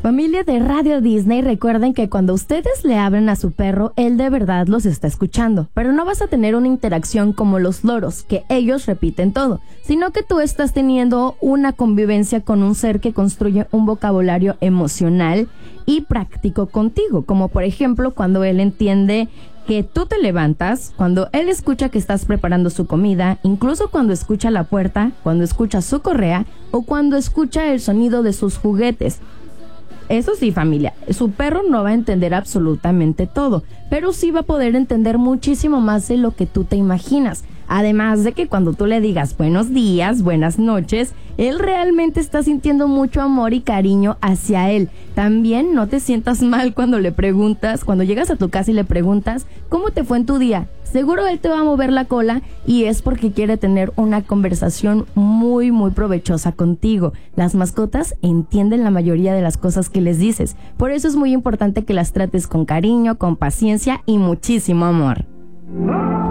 Familia de Radio Disney, recuerden que cuando ustedes le hablan a su perro, él de verdad los está escuchando. Pero no vas a tener una interacción como los loros, que ellos repiten todo, sino que tú estás teniendo una convivencia con un ser que construye un vocabulario emocional y práctico contigo. Como por ejemplo, cuando él entiende que tú te levantas, cuando él escucha que estás preparando su comida, incluso cuando escucha la puerta, cuando escucha su correa o cuando escucha el sonido de sus juguetes. Eso sí, familia, su perro no va a entender absolutamente todo, pero sí va a poder entender muchísimo más de lo que tú te imaginas. Además de que cuando tú le digas buenos días, buenas noches, él realmente está sintiendo mucho amor y cariño hacia él. También no te sientas mal cuando le preguntas, cuando llegas a tu casa y le preguntas, ¿cómo te fue en tu día? Seguro él te va a mover la cola y es porque quiere tener una conversación muy, muy provechosa contigo. Las mascotas entienden la mayoría de las cosas que les dices. Por eso es muy importante que las trates con cariño, con paciencia y muchísimo amor.